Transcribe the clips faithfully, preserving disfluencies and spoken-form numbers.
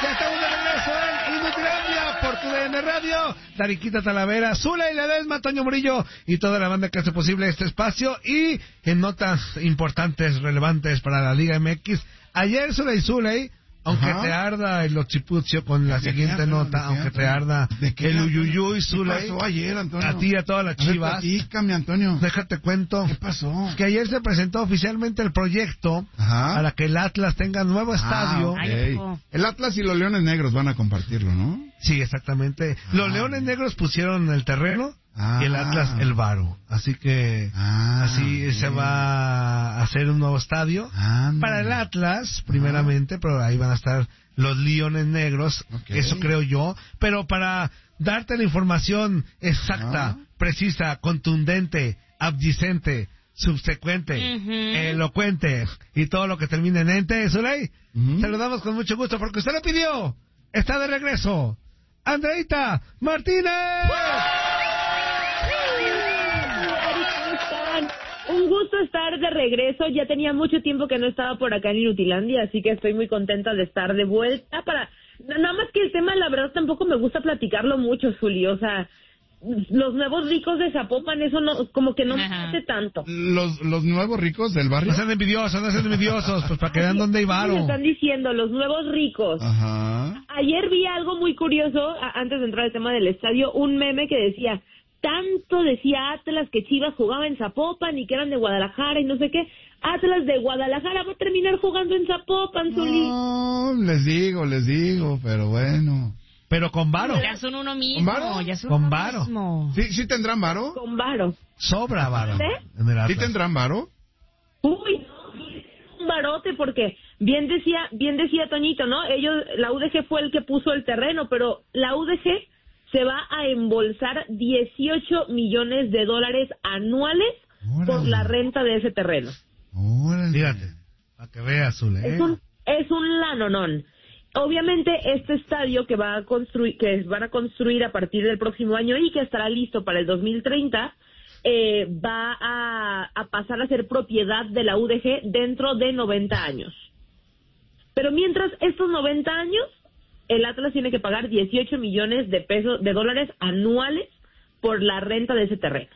Ya estamos de regreso en Inutilandia por tu D N Radio. Dariquita Talavera, Zula y Ledesma, Toño Murillo y toda la banda que hace posible este espacio. Y en notas importantes, relevantes para la Liga M X, ayer Zula y Zuley, aunque Ajá. te arda el Ochipucio con la siguiente qué, nota, qué, aunque te arda el Uyuyuy, Zuley, ayer, Antonio? A ti y a todas las chivas. A ver, platícame, Antonio. Déjate cuento. ¿Qué pasó? Que ayer se presentó oficialmente el proyecto Ajá. para que el Atlas tenga nuevo ah, estadio. Okay. El Atlas y los Leones Negros van a compartirlo, ¿no? Sí, exactamente. Ah, los Leones bien. Negros pusieron el terreno ah, y el Atlas el varo. Así que ah, así bien. se va a hacer un nuevo estadio ah, para el Atlas, primeramente, ah. pero ahí van a estar los Leones Negros, okay. eso creo yo. Pero para darte la información exacta, ah. precisa, contundente, abyacente, subsecuente, uh-huh. elocuente y todo lo que termine en ente, Zuley, uh-huh. saludamos con mucho gusto porque usted lo pidió. Está de regreso Andreita Martínez. Un gusto estar de regreso. Ya tenía mucho tiempo que no estaba por acá en Inutilandia, así que estoy muy contenta de estar de vuelta. Para nada más que el tema, la verdad, tampoco me gusta platicarlo mucho, Zuli. O sea, los nuevos ricos de Zapopan, eso no, como que no me hace tanto. Los los nuevos ricos del barrio. No sean envidiosos, no sean envidiosos, pues para que vean dónde hay varo. Me están diciendo los nuevos ricos. Ajá. Ayer vi algo muy curioso, a, antes de entrar al tema del estadio, un meme que decía, tanto decía Atlas que Chivas jugaba en Zapopan y que eran de Guadalajara y no sé qué. Atlas de Guadalajara va a terminar jugando en Zapopan, Zuli. No, les digo, les digo, pero bueno. Pero con varo. Ya son uno mismo. ¿Con varo? Ya son con uno varo. Mismo. ¿Sí, ¿Sí tendrán varo? Con varo. Sobra varo. ¿Sí? ¿Sí tendrán varo? Uy, un barote porque bien decía, bien decía Toñito, ¿no? Ellos, la U D G fue el que puso el terreno, pero la U D G se va a embolsar dieciocho millones de dólares anuales Órale. por la renta de ese terreno. Órale. Fíjate, para que veas, Zule. Es un, es un lanonón. Obviamente este estadio que va a construir, que van a construir a partir del próximo año y que estará listo para el dos mil treinta, eh, va a, a pasar a ser propiedad de la U D G dentro de noventa años. Pero mientras estos noventa años, el Atlas tiene que pagar dieciocho millones de pesos, de dólares anuales por la renta de ese terreno.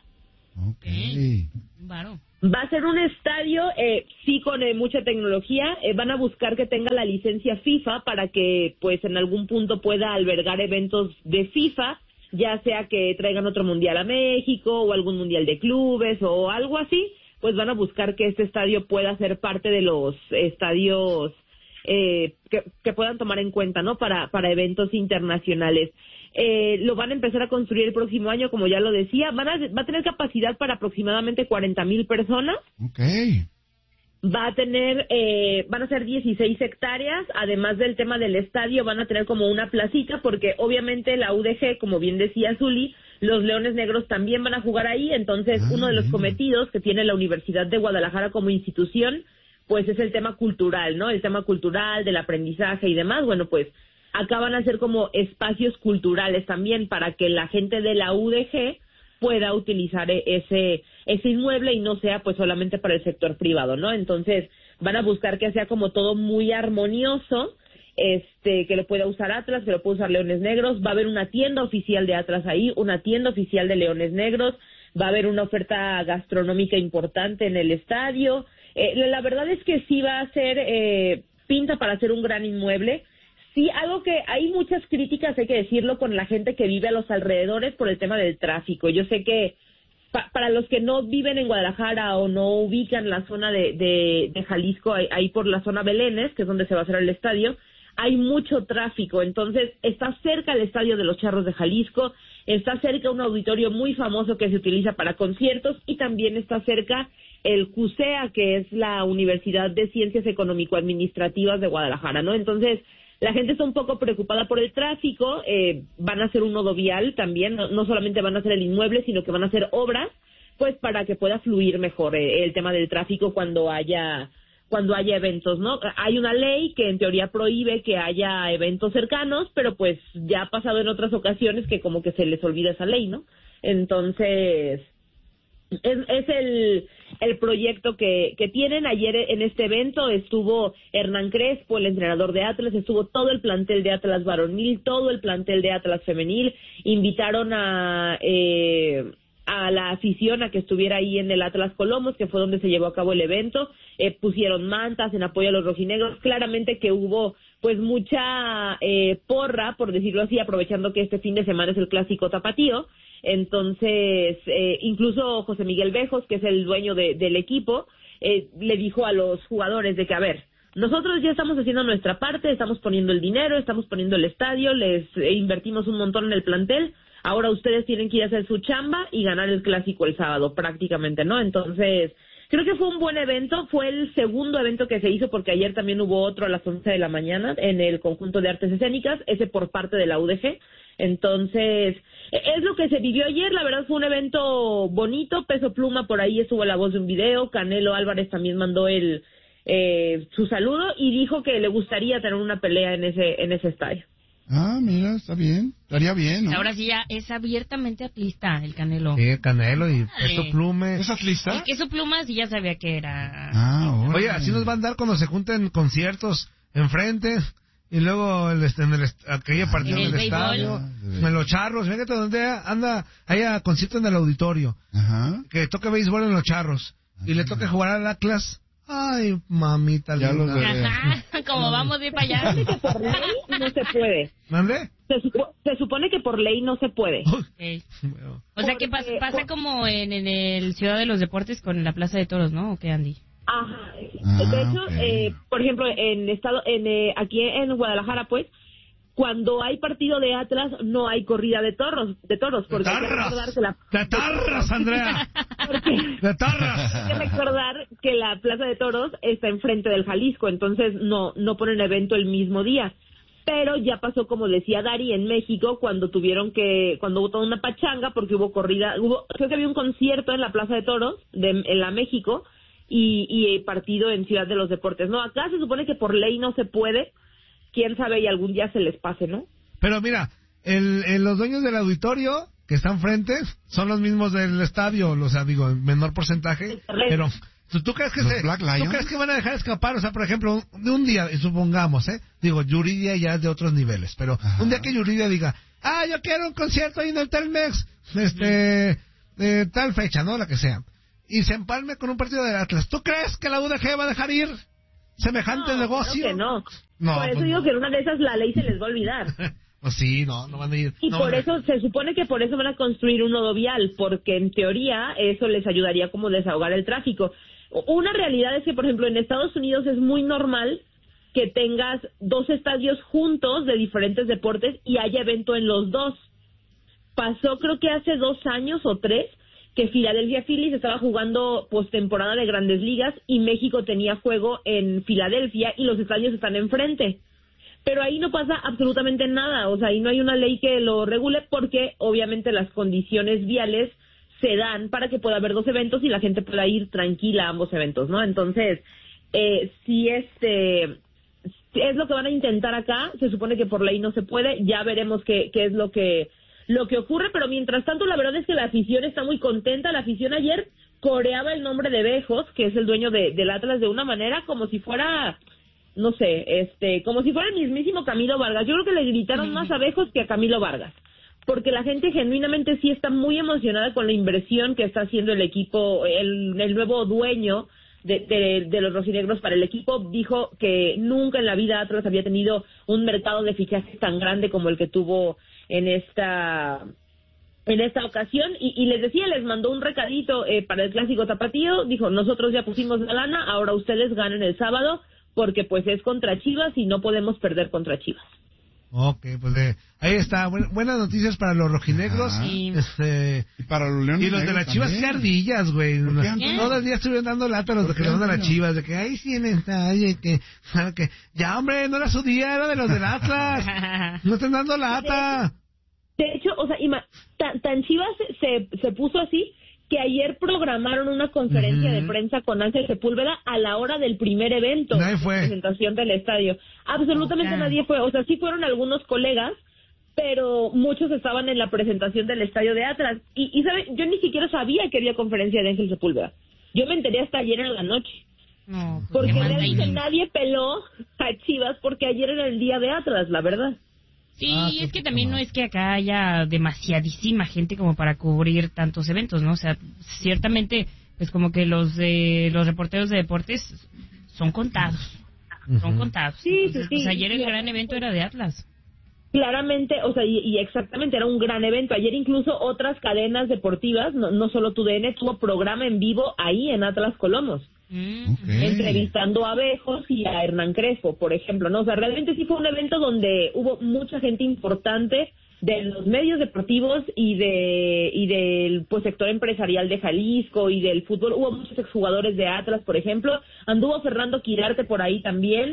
Okay. Claro. Va a ser un estadio, eh, sí, con eh, mucha tecnología. Eh, van a buscar que tenga la licencia FIFA para que, pues, en algún punto pueda albergar eventos de FIFA, ya sea que traigan otro mundial a México o algún mundial de clubes o algo así. Pues van a buscar que este estadio pueda ser parte de los estadios eh, que, que puedan tomar en cuenta, ¿no? Para para eventos internacionales. Eh, lo van a empezar a construir el próximo año, como ya lo decía. Van a, va a tener capacidad para aproximadamente cuarenta mil personas. Okay. Va a tener, eh, van a ser dieciséis hectáreas. Además del tema del estadio, van a tener como una placita, porque obviamente la U D G, como bien decía Zuli, los Leones Negros también van a jugar ahí. Entonces, ah, uno de los bien. cometidos que tiene la Universidad de Guadalajara como institución, pues es el tema cultural, ¿no? El tema cultural, del aprendizaje y demás. Bueno, pues acá van a ser como espacios culturales también para que la gente de la U D G pueda utilizar ese ese inmueble y no sea pues solamente para el sector privado, ¿no? Entonces van a buscar que sea como todo muy armonioso, este que lo pueda usar Atlas, que lo pueda usar Leones Negros. Va a haber una tienda oficial de Atlas ahí, una tienda oficial de Leones Negros, va a haber una oferta gastronómica importante en el estadio. Eh, la verdad es que sí va a ser eh, pinta para hacer un gran inmueble. Sí, algo que hay muchas críticas, hay que decirlo, con la gente que vive a los alrededores por el tema del tráfico. Yo sé que pa, para los que no viven en Guadalajara o no ubican la zona de, de, de Jalisco, ahí, ahí por la zona Belénes, que es donde se va a hacer el estadio, hay mucho tráfico. Entonces, está cerca el estadio de los Charros de Jalisco, está cerca un auditorio muy famoso que se utiliza para conciertos y también está cerca el CUSEA, que es la Universidad de Ciencias Económico-Administrativas de Guadalajara, ¿no? Entonces, la gente está un poco preocupada por el tráfico. Eh, van a hacer un nodo vial también, no, no solamente van a hacer el inmueble, sino que van a hacer obras, pues para que pueda fluir mejor eh, el tema del tráfico cuando haya cuando haya eventos, ¿no? Hay una ley que en teoría prohíbe que haya eventos cercanos, pero pues ya ha pasado en otras ocasiones que como que se les olvida esa ley, ¿no? Entonces, Es, es el, el proyecto que, que tienen. Ayer en este evento estuvo Hernán Crespo, el entrenador de Atlas, estuvo todo el plantel de Atlas varonil, todo el plantel de Atlas femenil. Invitaron a eh, a la afición a que estuviera ahí en el Atlas Colomos, que fue donde se llevó a cabo el evento. Eh, pusieron mantas en apoyo a los rojinegros. Claramente que hubo pues mucha eh, porra, por decirlo así, aprovechando que este fin de semana es el clásico tapatío. Entonces, eh, incluso José Miguel Bejos, que es el dueño de, del equipo, eh, le dijo a los jugadores de que, a ver, nosotros ya estamos haciendo nuestra parte, estamos poniendo el dinero, estamos poniendo el estadio, les eh, invertimos un montón en el plantel, ahora ustedes tienen que ir a hacer su chamba y ganar el clásico el sábado, prácticamente, ¿no? Entonces, creo que fue un buen evento, fue el segundo evento que se hizo, porque ayer también hubo otro a las once de la mañana en el conjunto de artes escénicas, ese por parte de la U D G. Entonces, es lo que se vivió ayer. La verdad fue un evento bonito. Peso Pluma por ahí estuvo la voz de un video, Canelo Álvarez también mandó el eh, su saludo y dijo que le gustaría tener una pelea en ese en ese estadio. Ah, mira, está bien, estaría bien, ¿no? Ahora sí ya es abiertamente atlista el Canelo. Sí, el Canelo y Peso Pluma. ¿Es atlista? El Queso Pluma sí ya sabía que era. Ah, oye, así nos van a dar cuando se junten conciertos enfrente. Y luego el, en el, aquella ah, partida en del el estadio, béisbol. en los charros, fíjate donde anda, haya concierto en el auditorio, ajá, que toque béisbol en los charros, ajá, y le toque jugar al Atlas. Ay, mamita ya linda. los veré. Ajá, como vamos bien para allá. Se supone que por ley no se puede. ¿Mande? Se, supo, se supone que por ley no se puede. Okay. O sea que pasa, pasa como en, en el Ciudad de los Deportes con la Plaza de Toros, ¿no? ¿O qué, Andy? Ajá. Ah, de hecho, okay. eh, por ejemplo, en estado, en eh, aquí en Guadalajara, pues, cuando hay partido de Atlas no hay corrida de toros, de toros, porque ¡De hay que tarras! recordar que la ¡De tarras, Andrea! porque ¡De tarras! hay que recordar que la Plaza de Toros está enfrente del Jalisco, entonces no no ponen evento el mismo día. Pero ya pasó, como decía Dari, en México, cuando tuvieron que, cuando hubo toda una pachanga, porque hubo corrida, hubo, creo que había un concierto en la Plaza de Toros, de, en la México, y, y partido en Ciudad de los Deportes. No, acá se supone que por ley no se puede, quién sabe, y algún día se les pase, ¿no? Pero mira, el, el, los dueños del auditorio que están frente son los mismos del estadio, o sea, digo, en menor porcentaje, pero ¿tú, tú crees que se, ¿tú crees que van a dejar escapar? O sea, por ejemplo, de un día, supongamos, ¿eh? Digo, Yuridia ya es de otros niveles, pero ajá, un día que Yuridia diga, ah, yo quiero un concierto ahí en el Telmex, este, de tal fecha, ¿no? La que sea, y se empalme con un partido del Atlas, ¿tú crees que la U D G va a dejar ir semejante no, negocio? Creo que no. No, por eso pues digo no, que en una de esas la ley se les va a olvidar. Pues sí, no, no van a ir. Y no por a... eso se supone que por eso van a construir un nodo vial, porque en teoría eso les ayudaría como desahogar el tráfico. Una realidad es que, por ejemplo, en Estados Unidos es muy normal que tengas dos estadios juntos de diferentes deportes y haya evento en los dos. Pasó creo que hace dos años o tres que Philadelphia Phillies estaba jugando postemporada de Grandes Ligas y México tenía juego en Filadelfia y los estadios están enfrente. Pero ahí no pasa absolutamente nada, o sea, ahí no hay una ley que lo regule porque obviamente las condiciones viales se dan para que pueda haber dos eventos y la gente pueda ir tranquila a ambos eventos, ¿no? Entonces, eh, si este si es lo que van a intentar acá, se supone que por ley no se puede, ya veremos qué, qué es lo que lo que ocurre, pero mientras tanto la verdad es que la afición está muy contenta. La afición ayer coreaba el nombre de Bejos, que es el dueño de, del Atlas, de una manera como si fuera, no sé, este, como si fuera el mismísimo Camilo Vargas. Yo creo que le gritaron más a Bejos que a Camilo Vargas, porque la gente genuinamente sí está muy emocionada con la inversión que está haciendo el equipo, el, el nuevo dueño de, de, de los rojinegros para el equipo. Dijo que nunca en la vida Atlas había tenido un mercado de fichajes tan grande como el que tuvo en esta en esta ocasión, y, y les decía, les mandó un recadito eh, para el clásico tapatío. Dijo, nosotros ya pusimos la lana, ahora ustedes ganen el sábado, porque pues es contra Chivas y no podemos perder contra Chivas. Ok, pues eh, ahí está, Buen, buenas noticias para los rojinegros. Sí. Este, y para los leones. Y los de las Chivas, qué ardillas, güey. Todos los días estuvieron dando lata a los que le van a las Chivas, de que ahí sí, oye, que, que, ya hombre, no era su día, era de los del Atlas. No estén dando lata. De hecho, o sea, ima, tan, tan Chivas se, se, se puso así que ayer programaron una conferencia uh-huh. de prensa con Ángel Sepúlveda a la hora del primer evento. Nadie fue. De presentación del estadio. Absolutamente okay. nadie fue. O sea, sí fueron algunos colegas, pero muchos estaban en la presentación del estadio de Atlas. Y, y ¿sabe? Yo ni siquiera sabía que había conferencia de Ángel Sepúlveda. Yo me enteré hasta ayer en la noche. No, porque realmente nadie peló a Chivas porque ayer era el día de Atlas, la verdad. Sí, ah, es que también no es que acá haya demasiadísima gente como para cubrir tantos eventos, ¿no? O sea, ciertamente, pues como que los de los reporteros de deportes son contados. Uh-huh. Son contados. Sí, Entonces, sí, pues sí. ayer el gran evento era de Atlas. Claramente, o sea, y, y exactamente, era un gran evento. Ayer incluso otras cadenas deportivas, no, no solo tu D N, tuvo programa en vivo ahí en Atlas Colomos. Okay. Entrevistando a Bejos y a Hernán Crespo, por ejemplo, ¿no? O sea, realmente sí fue un evento donde hubo mucha gente importante de los medios deportivos y de y del pues sector empresarial de Jalisco y del fútbol. Hubo muchos exjugadores de Atlas, por ejemplo. Anduvo Fernando Quirarte por ahí también.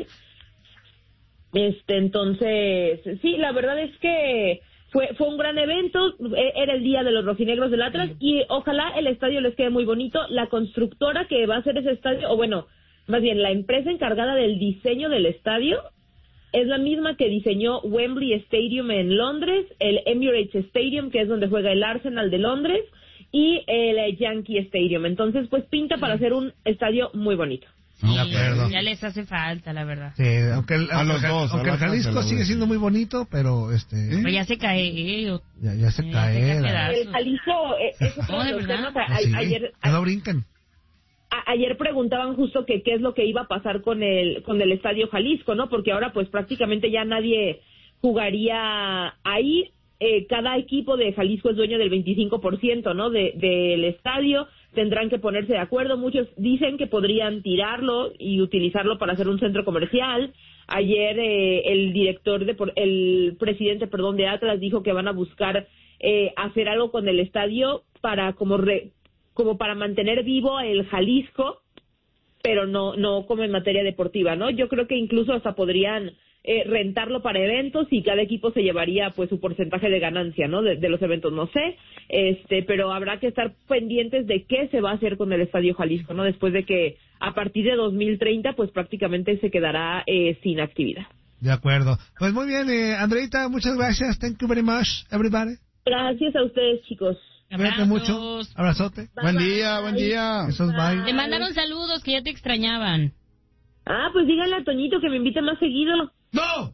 Este, entonces, sí, la verdad es que fue fue un gran evento, era el día de los rojinegros del Atlas y ojalá el estadio les quede muy bonito. La constructora que va a hacer ese estadio, o bueno, más bien la empresa encargada del diseño del estadio es la misma que diseñó Wembley Stadium en Londres, el Emirates Stadium, que es donde juega el Arsenal de Londres, y el Yankee Stadium. Entonces, pues pinta para hacer un estadio muy bonito. Sí, ya les hace falta, la verdad. Sí, aunque el, a aunque, los dos, aunque a el Jalisco sigue siendo muy bonito, pero este... ¿Eh? Pero ya se cae, ¿eh? Ya, ya se eh, cae. El Jalisco, eh, eso no, de verdad. Temas, a, sí, ayer, a, no brincan. A, ayer preguntaban justo que qué es lo que iba a pasar con el con el Estadio Jalisco, ¿no? Porque ahora pues prácticamente ya nadie jugaría ahí. Eh, cada equipo de Jalisco es dueño del veinticinco por ciento, ¿no? De, del estadio. Tendrán que ponerse de acuerdo. Muchos dicen que podrían tirarlo y utilizarlo para hacer un centro comercial. Ayer eh, el director, de el presidente, perdón, de Atlas dijo que van a buscar eh, hacer algo con el estadio para como re, como para mantener vivo el Jalisco, pero no no como en materia deportiva, ¿no? Yo creo que incluso hasta podrían eh, rentarlo para eventos y cada equipo se llevaría pues su porcentaje de ganancia, ¿no? De, de los eventos, no sé, este, pero habrá que estar pendientes de qué se va a hacer con el Estadio Jalisco, ¿no? Después de que a partir de dos mil treinta pues prácticamente se quedará eh, sin actividad. De acuerdo. Pues muy bien, eh, Andreita, muchas gracias. Thank you very much, everybody. Gracias a ustedes, chicos. Cuídate mucho. Abrazote. Bye, buen día, buen día. Esos bye. Te mandaron saludos que ya te extrañaban. Ah, pues díganle a Toñito que me invite más seguido. ¡No!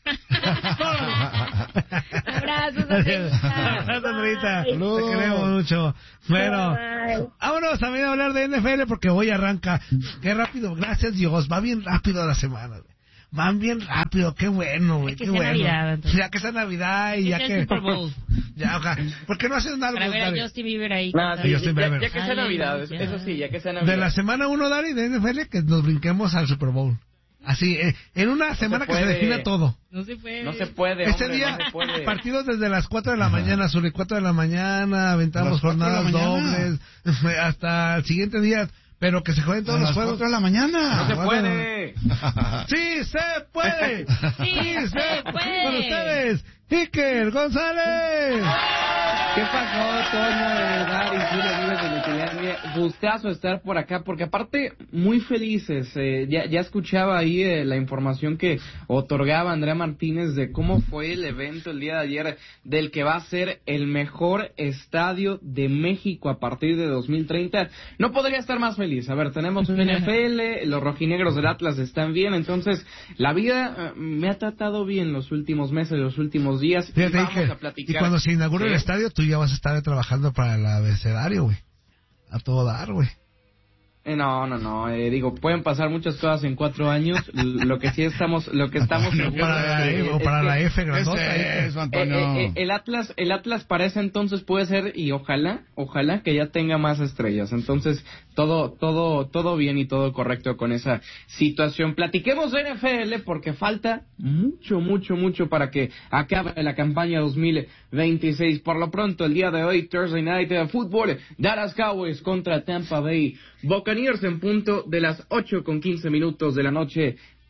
Abrazos, Andreita. Abrazos, Andreita. Te queremos mucho. Bueno, bye. Vámonos también a hablar de N F L porque hoy arranca. Qué rápido, gracias Dios. Va bien rápido la semana, güey. Van bien rápido, qué bueno, güey, qué bueno. Navidad, ya que sea Navidad y ya que... Super Bowl. Ya, ojalá. ¿Por qué no hacen algo? Para ver a Justin Bieber ahí. Nah, sí, Justin Bieber. Ya, ya que sea Navidad, Ay, eso sí, ya que sea Navidad. De la semana uno, Dari, de N F L, que nos brinquemos al Super Bowl. Así, eh, en una no semana se que se defina todo. No se puede. No se puede, Este hombre, día, no se puede. partidos desde las cuatro de la mañana, sobre cuatro de la mañana, aventamos jornadas dobles, hasta el siguiente día... Pero que se jueguen todos los juegos. de la mañana. No se puede. ¡Sí se puede! ¡Sí se puede! Con ustedes, Iker González. ¿Qué pasó, Toño, de verdad? Y Julio Vives de Nutilandia. Gustazo estar por acá, porque aparte, muy felices. Eh, ya, ya escuchaba ahí eh, la información que otorgaba Andrea Martínez de cómo fue el evento el día de ayer, del que va a ser el mejor estadio de México a partir de dos mil treinta. No podría estar más feliz. A ver, tenemos un N F L, los rojinegros del Atlas están bien, entonces la vida eh, me ha tratado bien los últimos meses, los últimos días. Fíjate, y vamos Iker, a platicar. Y cuando se inaugure el estadio, tú ya vas a estar trabajando para el abecedario, güey. A todo dar, güey. Eh, no, no, no. Eh, digo, pueden pasar muchas cosas en cuatro años. Lo que sí estamos, lo que estamos no, para la, es, o para la F grandota. Es, es, Antonio. Eh, eh, el Atlas, el Atlas para ese entonces puede ser, y ojalá, ojalá que ya tenga más estrellas. Entonces todo, todo, todo bien y todo correcto con esa situación. Platiquemos de N F L porque falta mucho, mucho, mucho para que acabe la campaña dos mil veintiséis. Por lo pronto, el día de hoy, Thursday Night Football, Dallas Cowboys contra Tampa Bay Buccaneers en punto de las ocho con quince minutos de la noche,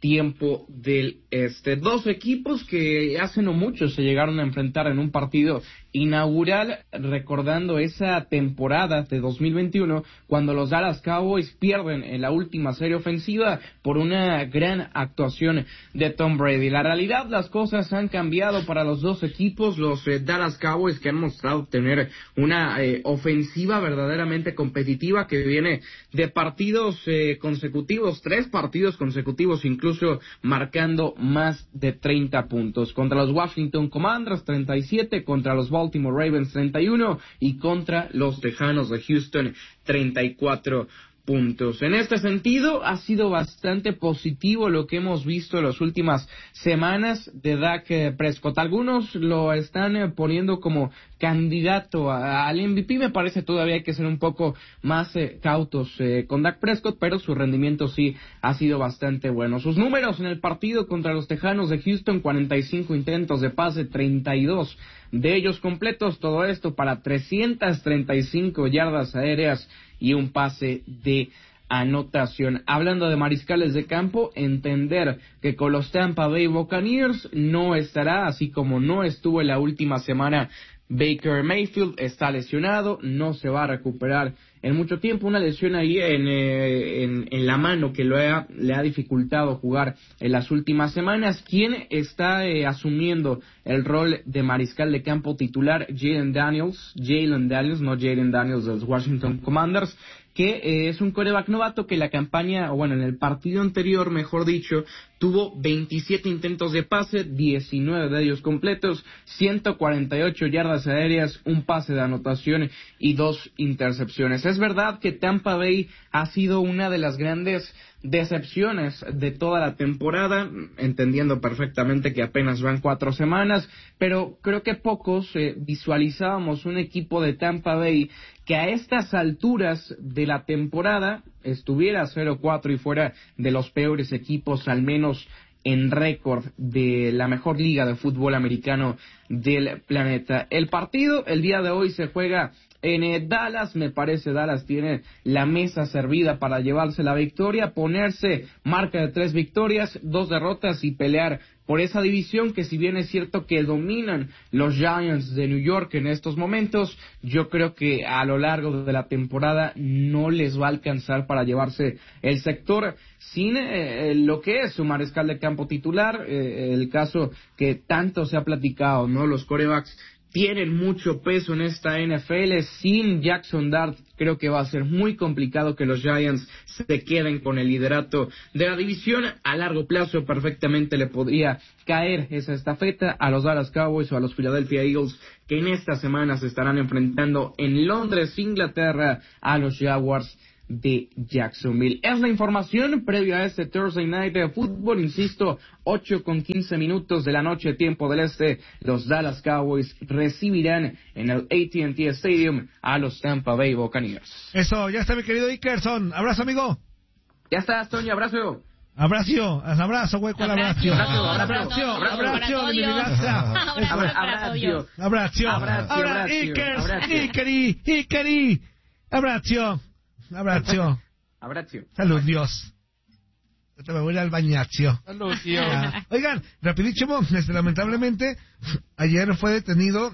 tiempo del este. Dos equipos que hace no mucho se llegaron a enfrentar en un partido inaugural, recordando esa temporada de dos mil veintiuno, cuando los Dallas Cowboys pierden en la última serie ofensiva por una gran actuación de Tom Brady. La realidad, las cosas han cambiado para los dos equipos. Los eh, Dallas Cowboys, que han mostrado tener una eh, ofensiva verdaderamente competitiva, que viene de partidos eh, consecutivos, tres partidos consecutivos, incluso marcando más de treinta puntos. Contra los Washington Commanders, treinta y siete, contra los Baltimore Ravens, treinta y uno, y contra los Tejanos de Houston, treinta y cuatro puntos. En este sentido, ha sido bastante positivo lo que hemos visto en las últimas semanas de Dak Prescott. Algunos lo están poniendo como candidato a, al M V P. Me parece todavía hay que ser un poco más eh, cautos eh, con Dak Prescott, pero su rendimiento sí ha sido bastante bueno. Sus números en el partido contra los Tejanos de Houston: cuarenta y cinco intentos de pase, treinta y dos de ellos completos, todo esto para trescientas treinta y cinco yardas aéreas y un pase de anotación. Hablando de mariscales de campo, entender que con los Tampa Bay Buccaneers no estará, así como no estuvo en la última semana Baker Mayfield. Está lesionado, no se va a recuperar en mucho tiempo, una lesión ahí en, eh, en, en la mano que lo ha, le ha dificultado jugar en las últimas semanas. ¿Quién está eh, asumiendo el rol de mariscal de campo titular? Jalen Daniels, Jalen Daniels, no Jalen Daniels de los Washington Commanders, que eh, es un quarterback novato que la campaña, o bueno, en el partido anterior, mejor dicho, tuvo veintisiete intentos de pase, diecinueve de ellos completos, ciento cuarenta y ocho yardas aéreas, un pase de anotación y dos intercepciones. Es verdad que Tampa Bay ha sido una de las grandes decepciones de toda la temporada, entendiendo perfectamente que apenas van cuatro semanas, pero creo que pocos eh, visualizábamos un equipo de Tampa Bay que a estas alturas de la temporada estuviera cero cuatro y fuera de los peores equipos, al menos en récord, de la mejor liga de fútbol americano del planeta. El partido el día de hoy se juega en eh, Dallas. Me parece Dallas tiene la mesa servida para llevarse la victoria, ponerse marca de tres victorias, dos derrotas y pelear por esa división que, si bien es cierto que dominan los Giants de New York en estos momentos, yo creo que a lo largo de la temporada no les va a alcanzar para llevarse el sector sin eh, lo que es su mariscal de campo titular. Eh, el caso que tanto se ha platicado, ¿no? Los quarterbacks tienen mucho peso en esta N F L. Sin Jackson Dart, creo que va a ser muy complicado que los Giants se queden con el liderato de la división. A largo plazo perfectamente le podría caer esa estafeta a los Dallas Cowboys o a los Philadelphia Eagles, que en esta semana se estarán enfrentando en Londres, Inglaterra, a los Jaguars de Jacksonville. Es la información previa a este Thursday Night de fútbol. Insisto, ocho con quince minutos de la noche, tiempo del este. Los Dallas Cowboys recibirán en el A T and T Stadium a los Tampa Bay Buccaneers. Eso, ya está mi querido Ikerson. Abrazo, amigo. Ya está, Toño, abrazo. Abrazo, abrazo, güey, con abrazo. Abrazo, abrazo, abrazo, de mi vida. Abrazo, abrazo, abrazo, Ikers, Ikeri, Ikeri, abrazo. Abrazo. Abrazo. Salud, Dios. Yo te me voy al bañacio. Salud, Dios. Oigan, rapidísimo, este, lamentablemente, ayer fue detenido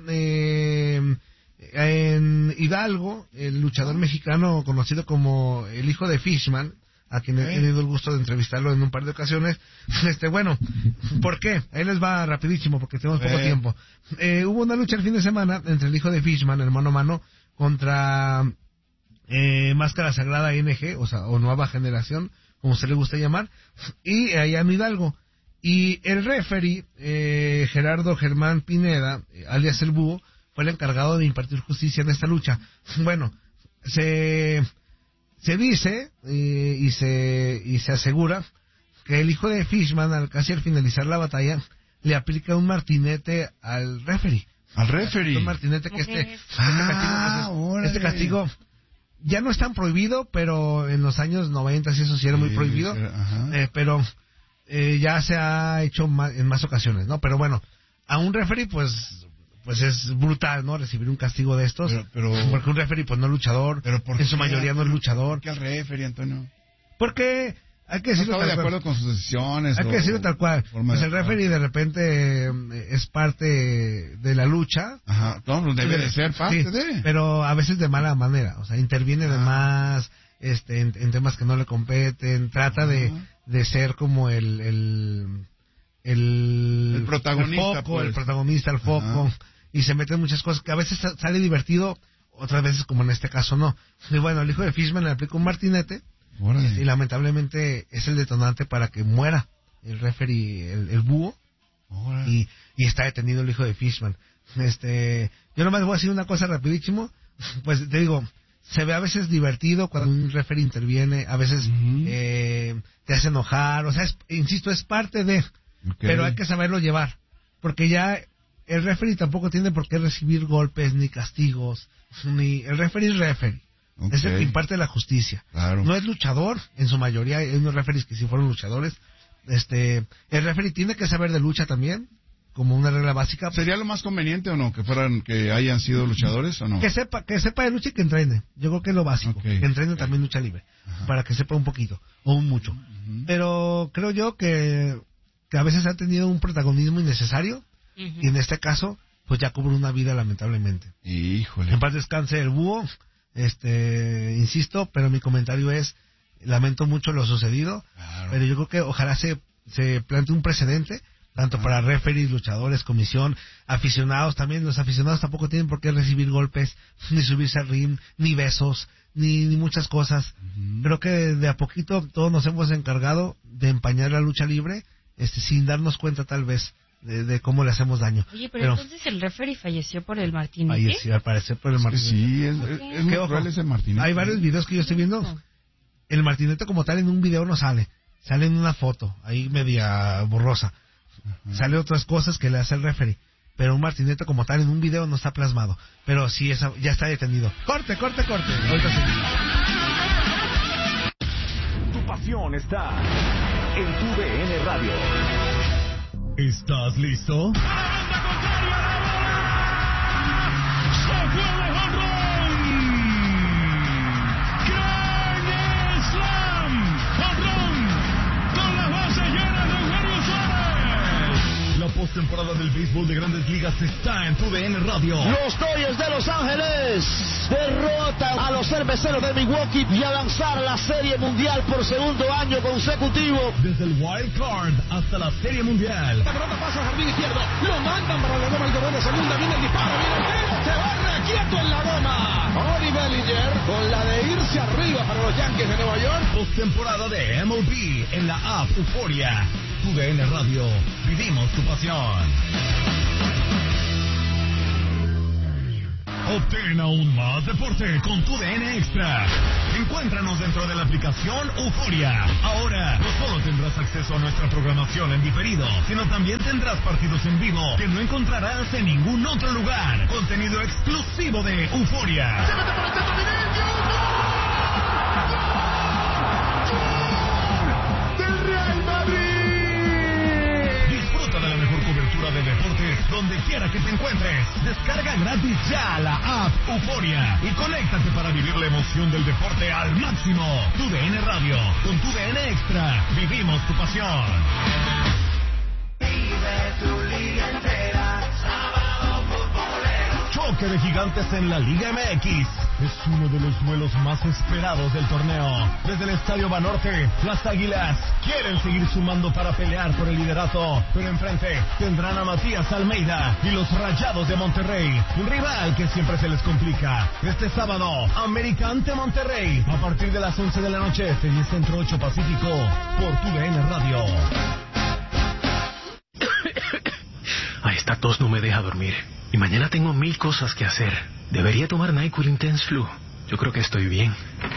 eh, en Hidalgo el luchador mexicano conocido como el hijo de Fishman, a quien he tenido el gusto de entrevistarlo en un par de ocasiones. Este, bueno, ¿por qué? Ahí les va rapidísimo porque tenemos poco eh. tiempo. Eh, hubo una lucha el fin de semana entre el hijo de Fishman, el mano a mano, contra Eh, Máscara Sagrada N G, o sea, o Nueva Generación, como se le gusta llamar, y allá en Hidalgo. Y el referee, eh, Gerardo Germán Pineda, eh, alias El Búho, fue el encargado de impartir justicia en esta lucha. Bueno, se, se dice eh, y se y se asegura que el hijo de Fishman, al casi al finalizar la batalla, le aplica un martinete al referee. Al referee. Un martinete que este, este ah, castigo, pues, este castigo ya no es tan prohibido, pero en los años noventa sí eso sí era muy prohibido, eh, pero eh, ya se ha hecho más, en más ocasiones, ¿no? Pero bueno, a un referee pues pues es brutal, ¿no? Recibir un castigo de estos, pero, pero, porque un referee pues no es luchador, pero ¿por en su qué, mayoría no es luchador. ¿Por qué al referee, Antonio? Porque hay que decirlo no tal de acuerdo cual. con sus decisiones. Hay que decirlo tal cual. Pues el referee de repente eh, es parte de la lucha. Ajá, no, debe de ser parte sí, de. Pero a veces de mala manera, o sea, interviene de más este, en, en temas que no le competen, trata Ajá. de, de ser como el... el el, el protagonista, el foco, pues. el protagonista, el foco, Ajá. y se mete en muchas cosas que a veces sale divertido, otras veces como en este caso no. Y bueno, el hijo de Fishman le aplica un martinete y, y lamentablemente es el detonante para que muera el referee, el, el búho, y, y está detenido el hijo de Fishman. Este, yo nomás voy a decir una cosa rapidísimo, pues te digo, se ve a veces divertido cuando un referee interviene, a veces uh-huh. eh, te hace enojar, o sea, es, insisto, es parte de... Okay. Pero hay que saberlo llevar, porque ya el referee tampoco tiene por qué recibir golpes ni castigos, ni el referee es referee, okay. es el que imparte la justicia. Claro. No es luchador, en su mayoría hay unos referees que sí fueron luchadores. Este, el referee tiene que saber de lucha también, como una regla básica. ¿Sería lo más conveniente o no que fueran, que hayan sido luchadores o no? Que sepa, que sepa de lucha y que entrene. Yo creo que es lo básico. Okay. Que entrene okay. también lucha libre, Ajá. para que sepa un poquito o un mucho. Uh-huh. Pero creo yo que que a veces han tenido un protagonismo innecesario, uh-huh. y en este caso, pues ya cobró una vida lamentablemente. Híjole. En paz descanse el búho, este, insisto, pero mi comentario es, lamento mucho lo sucedido, claro. pero yo creo que ojalá se, se plantee un precedente, tanto ah. para referees, luchadores, comisión, aficionados también. Los aficionados tampoco tienen por qué recibir golpes, ni subirse al ring, ni besos, ni, ni muchas cosas. Uh-huh. Creo que de a poquito todos nos hemos encargado de empañar la lucha libre, Este, sin darnos cuenta tal vez de, de cómo le hacemos daño. Oye, pero, pero entonces el referee falleció por el martinete. Falleció, al parecer por el martinete. Sí, es, es, es muy cruel ese martinete. Hay varios videos que yo estoy viendo. El martinete como tal en un video no sale. Sale en una foto, ahí media borrosa. Uh-huh. Sale otras cosas que le hace el referee. Pero un martinete como tal en un video no está plasmado. Pero sí, esa, ya está detenido. Corte, corte, corte. Ahorita seguimos. Tu pasión está en tu D N Radio. ¿Estás listo? La postemporada del béisbol de Grandes Ligas está en tu D N Radio. Los Dodgers de Los Ángeles derrotan a los cerveceros de Milwaukee y avanzar a la Serie Mundial por segundo año consecutivo. Desde el Wild Card hasta la Serie Mundial. La pelota pasa al jardín izquierdo, lo mandan para la goma y corona segunda, viene el disparo, viene el tiro, se va requieto en la goma. Ori Bellinger con la de irse arriba para los Yankees de Nueva York. Postemporada de M L B en la app Euforia. Tu D N Radio, vivimos tu pasión. Obtén aún más deporte con tu D N Extra. Encuéntranos dentro de la aplicación Euforia. Ahora no solo tendrás acceso a nuestra programación en diferido, sino también tendrás partidos en vivo que no encontrarás en ningún otro lugar. Contenido exclusivo de Euforia. De deportes donde quiera que te encuentres. Descarga gratis ya la app Euforia y conéctate para vivir la emoción del deporte al máximo. Tu D N Radio, con tu D N Extra, vivimos tu pasión. Vive tu liga entera, sábado futbolero. Choque de gigantes en la Liga M X. Es uno de los duelos más esperados del torneo. Desde el Estadio Banorte, las Águilas quieren seguir sumando para pelear por el liderato, pero enfrente tendrán a Matías Almeida y los Rayados de Monterrey, un rival que siempre se les complica. Este sábado, América ante Monterrey, a partir de las once de la noche, seis Centro ocho Pacífico, por tu D N Radio. Ay, esta tos no me deja dormir. Y mañana tengo mil cosas que hacer. Debería tomar NyQuil Intense Flu. Yo creo que estoy bien.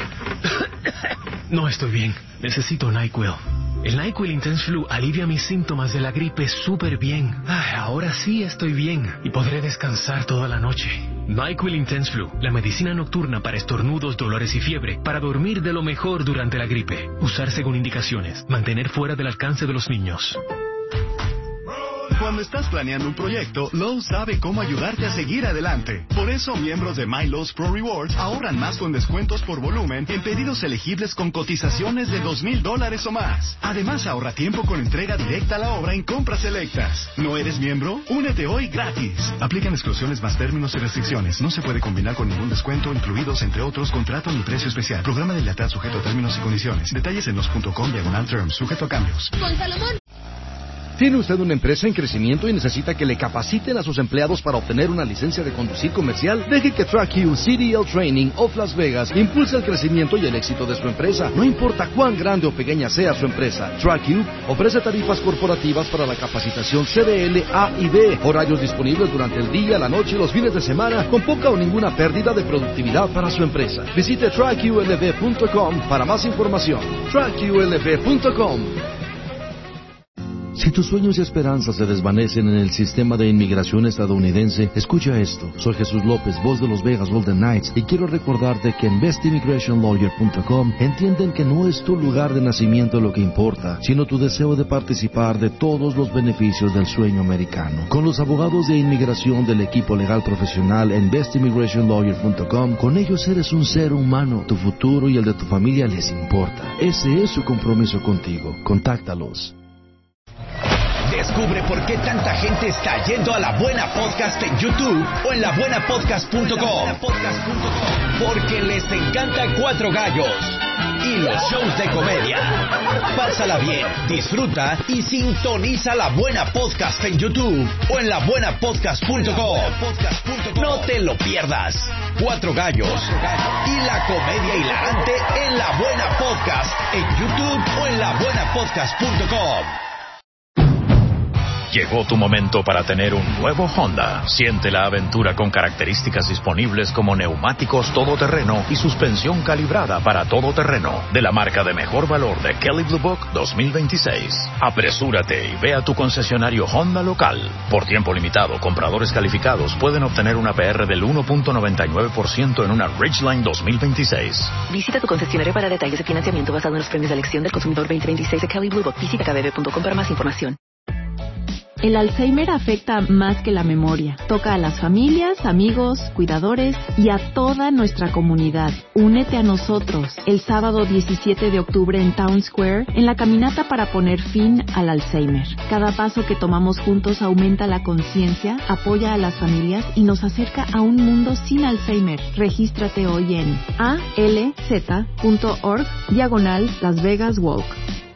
No estoy bien. Necesito NyQuil. El NyQuil Intense Flu alivia mis síntomas de la gripe súper bien. Ay, ahora sí estoy bien y podré descansar toda la noche. NyQuil Intense Flu, la medicina nocturna para estornudos, dolores y fiebre, para dormir de lo mejor durante la gripe. Usar según indicaciones. Mantener fuera del alcance de los niños. Cuando estás planeando un proyecto, Lowe's sabe cómo ayudarte a seguir adelante. Por eso, miembros de My Lowe's Pro Rewards ahorran más con descuentos por volumen en pedidos elegibles con cotizaciones de dos mil dólares o más. Además, ahorra tiempo con entrega directa a la obra en compras selectas. ¿No eres miembro? Únete hoy gratis. Aplican exclusiones más términos y restricciones. No se puede combinar con ningún descuento, incluidos entre otros contrato ni precio especial. Programa de lealtad sujeto a términos y condiciones. Detalles en los punto com diagonal terms, sujeto a cambios. Con Salomón. ¿Tiene usted una empresa en crecimiento y necesita que le capaciten a sus empleados para obtener una licencia de conducir comercial? Deje que TrackU C D L Training of Las Vegas impulse el crecimiento y el éxito de su empresa. No importa cuán grande o pequeña sea su empresa, TrackU ofrece tarifas corporativas para la capacitación C D L A y B, horarios disponibles durante el día, la noche y los fines de semana, con poca o ninguna pérdida de productividad para su empresa. Visite track U L V punto com para más información. track U L V punto com. Si tus sueños y esperanzas se desvanecen en el sistema de inmigración estadounidense, escucha esto. Soy Jesús López, voz de los Vegas Golden Knights, y quiero recordarte que en best immigration lawyer punto com entienden que no es tu lugar de nacimiento lo que importa, sino tu deseo de participar de todos los beneficios del sueño americano. Con los abogados de inmigración del equipo legal profesional en best immigration lawyer punto com, con ellos eres un ser humano. Tu futuro y el de tu familia les importa. Ese es su compromiso contigo. Contáctalos. Descubre por qué tanta gente está yendo a La Buena Podcast en YouTube o en la buena podcast punto com. Porque les encanta Cuatro Gallos y los shows de comedia. Pásala bien, disfruta y sintoniza La Buena Podcast en YouTube o en la buena podcast punto com. No te lo pierdas. Cuatro Gallos y la comedia hilarante en La Buena Podcast en YouTube o en la buena podcast punto com. Llegó tu momento para tener un nuevo Honda. Siente la aventura con características disponibles como neumáticos todoterreno y suspensión calibrada para todoterreno de la marca de mejor valor de Kelley Blue Book dos mil veintiséis. Apresúrate y ve a tu concesionario Honda local. Por tiempo limitado, compradores calificados pueden obtener una P R del uno punto noventa y nueve por ciento en una Ridgeline dos mil veintiséis. Visita tu concesionario para detalles de financiamiento basado en los premios de elección del consumidor veinte veintiséis de Kelley Blue Book. Visita k b b punto com para más información. El Alzheimer afecta más que la memoria. Toca a las familias, amigos, cuidadores y a toda nuestra comunidad. Únete a nosotros el sábado diecisiete de octubre en Town Square en la caminata para poner fin al Alzheimer. Cada paso que tomamos juntos aumenta la conciencia, apoya a las familias y nos acerca a un mundo sin Alzheimer. Regístrate hoy en alz.org diagonal Las Vegas Walk.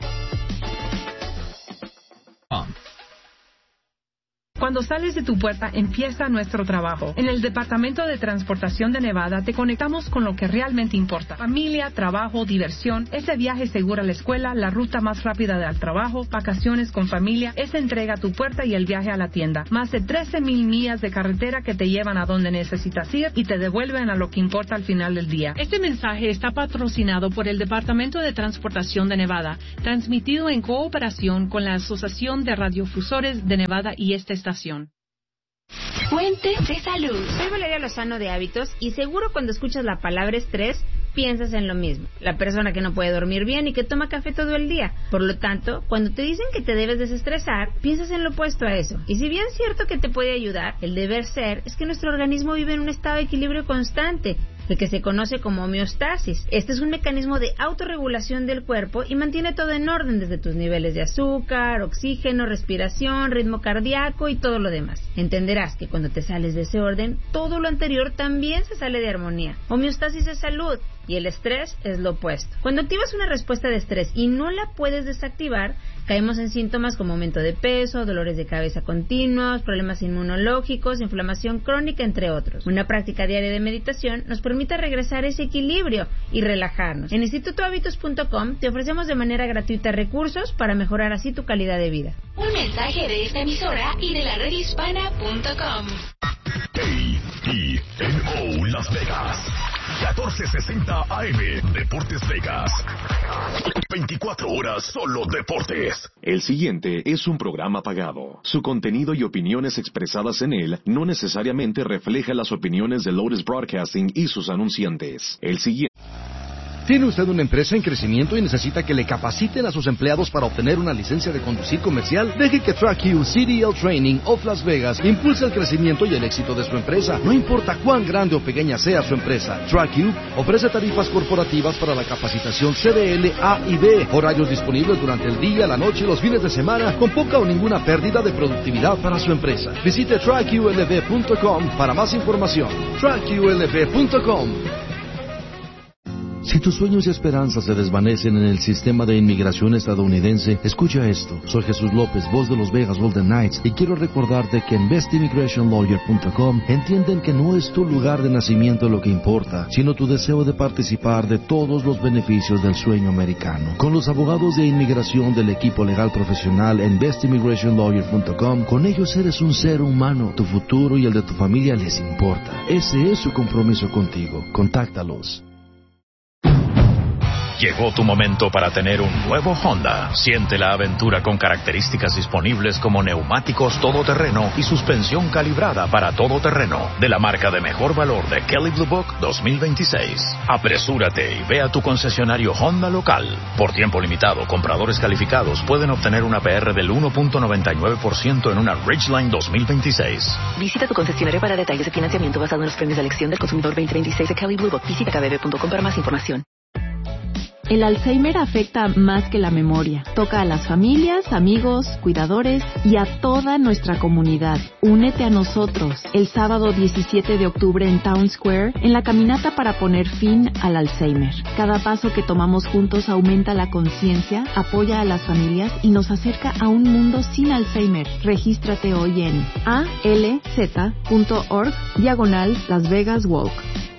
Cuando sales de tu puerta, empieza nuestro trabajo. En el Departamento de Transportación de Nevada te conectamos con lo que realmente importa. Familia, trabajo, diversión, ese viaje seguro a la escuela, la ruta más rápida al trabajo, vacaciones con familia, esa entrega a tu puerta y el viaje a la tienda. Más de trece mil millas de carretera que te llevan a donde necesitas ir y te devuelven a lo que importa al final del día. Este mensaje está patrocinado por el Departamento de Transportación de Nevada, transmitido en cooperación con la Asociación de Radiofusores de Nevada y esta estación. Fuente de salud. Soy Valeria Lozano de Hábitos y seguro cuando escuchas la palabra estrés piensas en lo mismo. La persona que no puede dormir bien y que toma café todo el día. Por lo tanto, cuando te dicen que te debes desestresar, piensas en lo opuesto a eso. Y si bien es cierto que te puede ayudar, el deber ser es que nuestro organismo vive en un estado de equilibrio constante, el que se conoce como homeostasis. Este es un mecanismo de autorregulación del cuerpo y mantiene todo en orden desde tus niveles de azúcar, oxígeno, respiración, ritmo cardíaco y todo lo demás. Entenderás que cuando te sales de ese orden, todo lo anterior también se sale de armonía. Homeostasis es salud y el estrés es lo opuesto. Cuando activas una respuesta de estrés y no la puedes desactivar, caemos en síntomas como aumento de peso, dolores de cabeza continuos, problemas inmunológicos, inflamación crónica, entre otros. Una práctica diaria de meditación nos permite regresar a ese equilibrio y relajarnos. En instituto hábitos punto com te ofrecemos de manera gratuita recursos para mejorar así tu calidad de vida. Un mensaje de esta emisora y de la red hispana punto com. A E N O Las Vegas. catorce sesenta A M Deportes Vegas. veinticuatro horas solo deportes. El siguiente es un programa pagado. Su contenido y opiniones expresadas en él no necesariamente refleja las opiniones de Lotus Broadcasting y sus anunciantes. El siguiente ¿Tiene usted una empresa en crecimiento y necesita que le capaciten a sus empleados para obtener una licencia de conducir comercial? Deje que TrackU C D L Training of Las Vegas impulse el crecimiento y el éxito de su empresa. No importa cuán grande o pequeña sea su empresa, TrackU ofrece tarifas corporativas para la capacitación C D L A y B, horarios disponibles durante el día, la noche y los fines de semana, con poca o ninguna pérdida de productividad para su empresa. Visite track U L V punto com para más información. track U L V punto com. Si tus sueños y esperanzas se desvanecen en el sistema de inmigración estadounidense, escucha esto. Soy Jesús López, voz de los Vegas Golden Knights, y quiero recordarte que en best immigration lawyer punto com entienden que no es tu lugar de nacimiento lo que importa, sino tu deseo de participar de todos los beneficios del sueño americano. Con los abogados de inmigración del equipo legal profesional en best immigration lawyer punto com, con ellos eres un ser humano. Tu futuro y el de tu familia les importa. Ese es su compromiso contigo. Contáctalos. Llegó tu momento para tener un nuevo Honda. Siente la aventura con características disponibles como neumáticos todoterreno y suspensión calibrada para todoterreno de la marca de mejor valor de Kelley Blue Book dos mil veintiséis. Apresúrate y ve a tu concesionario Honda local. Por tiempo limitado, compradores calificados pueden obtener una P R del uno punto noventa y nueve por ciento en una Ridgeline dos mil veintiséis. Visita tu concesionario para detalles de financiamiento basado en los premios de elección del consumidor veinte veintiséis de Kelley Blue Book. Visita K B B punto com para más información. El Alzheimer afecta más que la memoria. Toca a las familias, amigos, cuidadores y a toda nuestra comunidad. Únete a nosotros el sábado diecisiete de octubre en Town Square en la caminata para poner fin al Alzheimer. Cada paso que tomamos juntos aumenta la conciencia, apoya a las familias y nos acerca a un mundo sin Alzheimer. Regístrate hoy en alz punto org diagonal Las Vegas Walk.